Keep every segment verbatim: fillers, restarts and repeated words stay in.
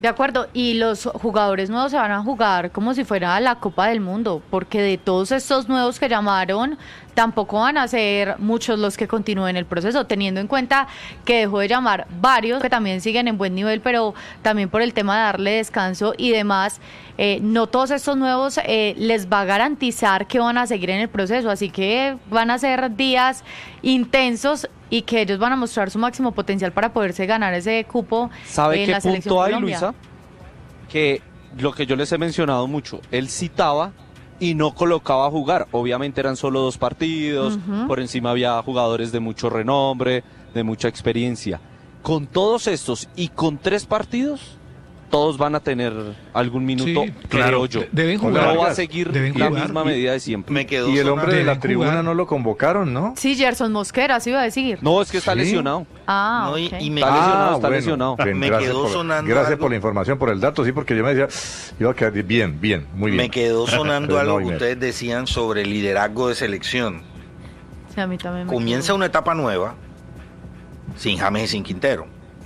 De acuerdo, y los jugadores nuevos se van a jugar como si fuera la Copa del Mundo, porque de todos estos nuevos que llamaron, tampoco van a ser muchos los que continúen el proceso, teniendo en cuenta que dejó de llamar varios que también siguen en buen nivel, pero también por el tema de darle descanso y demás, eh, no todos estos nuevos eh, les va a garantizar que van a seguir en el proceso, así que van a ser días intensos y que ellos van a mostrar su máximo potencial para poderse ganar ese cupo ¿Sabe en qué la selección punto hay, Colombia? Luisa? Que lo que yo les he mencionado mucho, él citaba y no colocaba a jugar. Obviamente eran solo dos partidos, Uh-huh. por encima había jugadores de mucho renombre, de mucha experiencia. Con todos estos y con tres partidos, todos van a tener algún minuto, Sí, creo claro, yo. de- deben No jugar. va a seguir Deben la jugar. misma medida de siempre. Me quedó Y el hombre de Deben la tribuna jugar. no lo convocaron, ¿no? Sí, Gerson Mosquera, sí iba a decir. No, es que está ¿Sí? lesionado. Ah, No, y- ok. y me- Está lesionado, está bueno. lesionado. Bien, Me gracias quedó por- sonando Gracias algo. por la información, por el dato, sí, porque yo me decía, iba a quedar bien, bien, muy bien. Me quedó sonando Pero algo no, que Inés. ustedes decían sobre el liderazgo de selección. Sí, a mí también me Comienza quedó. una etapa nueva sin James y sin Quintero.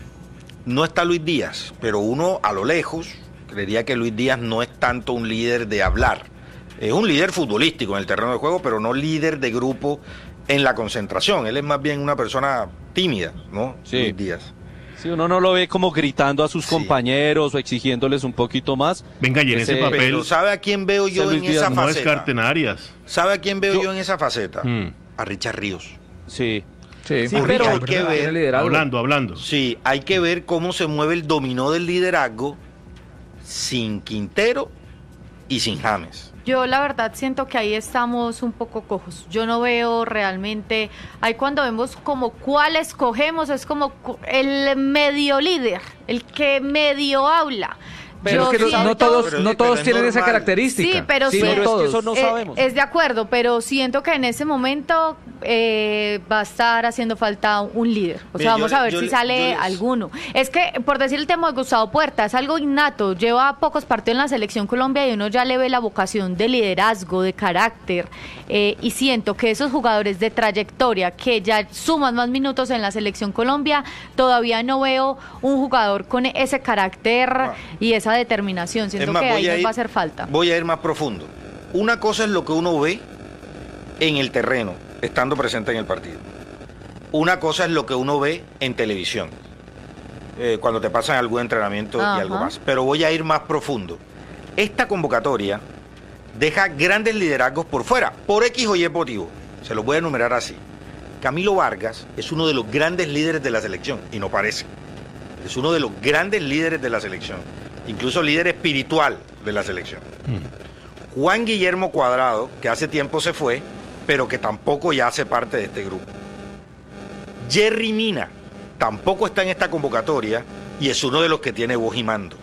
No está Luis Díaz, pero uno a lo lejos creería que Luis Díaz no es tanto un líder de hablar. Es un líder futbolístico en el terreno de juego, pero no líder de grupo en la concentración. Él es más bien una persona tímida, ¿no? Sí. Luis Díaz. Si uno no lo ve como gritando a sus Sí. compañeros o exigiéndoles un poquito más. Venga, y en ese Ese- papel Pero ¿sabe a quién veo yo Ese Luis en Díaz esa no faceta? descarten a Arias. ¿Sabe a quién veo Yo- yo, en esa faceta? Mm. A Richard Ríos. Sí. Sí, Sí, Porque pero- hay que ver, liderazgo. Hablando, hablando. sí, hay que ver cómo se mueve el dominó del liderazgo sin Quintero y sin James. Yo la verdad siento que ahí estamos un poco cojos. Yo no veo realmente, ahí cuando vemos como cuál escogemos, es como cu- el medio líder, el que medio habla. Pero Yo es que no, siento- no todos, Pero- no pero todos es tienen esa normal. característica. Sí, pero Sí, sí, no pero es que todos. eso no Eh, sabemos. es de acuerdo, pero siento que en ese momento eh, va a estar haciendo falta un líder. O Mire, sea, vamos yo a le- ver yo si le- sale yo les- alguno. Es que, por decir el tema de Gustavo Puerta, es algo innato. Lleva pocos partidos en la Selección Colombia y uno ya le ve la vocación de liderazgo, de carácter. eh, y siento que esos jugadores de trayectoria que ya suman más minutos en la Selección Colombia, todavía no veo un jugador con ese carácter y esa determinación. Siento Es más, que voy ahí a nos ir- va a hacer falta. Voy a ir más profundo. Una cosa es lo que uno ve en el terreno, estando presente en el partido. Una cosa es lo que uno ve en televisión, eh, cuando te pasan algún entrenamiento Ajá. y algo más. Pero voy a ir más profundo. Esta convocatoria deja grandes liderazgos por fuera, por X o Y motivo. Se los voy a enumerar así. Camilo Vargas es uno de los grandes líderes de la selección, y no parece. Es uno de los grandes líderes de la selección, incluso líder espiritual de la selección. Juan Guillermo Cuadrado, que hace tiempo se fue, pero que tampoco ya hace parte de este grupo. Jerry Mina tampoco está en esta convocatoria y es uno de los que tiene voz y mando.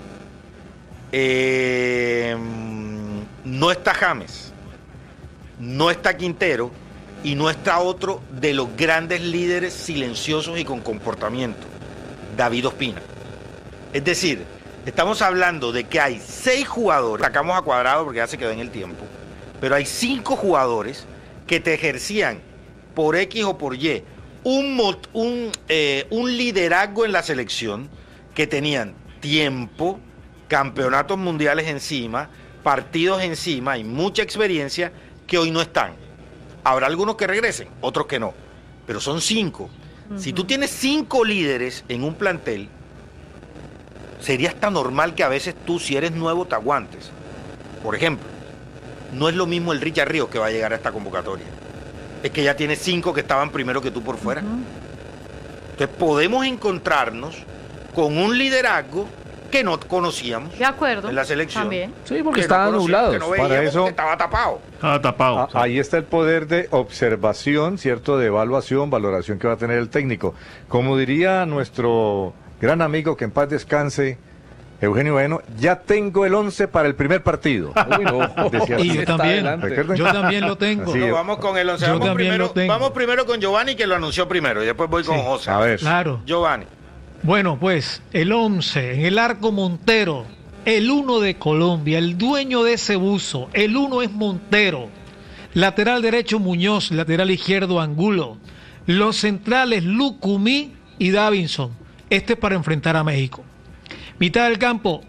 Eh, no está James, no está Quintero y no está otro de los grandes líderes silenciosos y con comportamiento, David Ospina. Es decir, estamos hablando de que hay seis jugadores, sacamos a Cuadrado porque ya se quedó en el tiempo, pero hay cinco jugadores que te ejercían por X o por Y un, mot- un, eh, un liderazgo en la selección, que tenían tiempo, campeonatos mundiales encima, partidos encima y mucha experiencia, que hoy no están. Habrá algunos que regresen, otros que no, pero son cinco. Si tú tienes cinco líderes en un plantel, sería hasta normal que a veces tú, si eres nuevo, te aguantes. Por ejemplo, no es lo mismo el Richard Ríos que va a llegar a esta convocatoria. Es que ya tiene cinco que estaban primero que tú por fuera. Entonces podemos encontrarnos con un liderazgo que no conocíamos De acuerdo. en la selección. También. Sí, porque Que no estaban conocíamos, nublados. que no Para veíamos, eso- porque estaba tapado. Estaba tapado. Ah, ahí está el poder de observación, ¿cierto? De evaluación, valoración que va a tener el técnico. Como diría nuestro gran amigo, que en paz descanse, Eugenio Bueno, ya tengo el once para el primer partido. Uy, no. Decía así. Y yo Está también, adelante. ¿Recuerdan? yo también lo tengo. Así. No, vamos con el once. Yo Vamos también primero, lo tengo. vamos primero con Giovanni, que lo anunció primero, y después voy con Sí. José. A ver. Claro. Giovanni. Bueno, pues el once, en el arco Montero, el uno de Colombia, el dueño de ese buzo, el uno es Montero, lateral derecho Muñoz, lateral izquierdo Angulo, los centrales Lucumí y Davinson, este para enfrentar a México. Mitad del campo,